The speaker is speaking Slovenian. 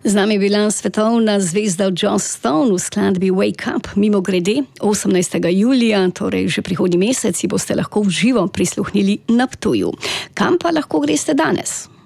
Z nami je bila svetovna zvezda Joss Stone v skladbi Wake Up. Mimogrede, 18. julija, torej že prihodnji mesec, boste lahko v živo prisluhnili na Ptuju. Kam pa lahko greste danes?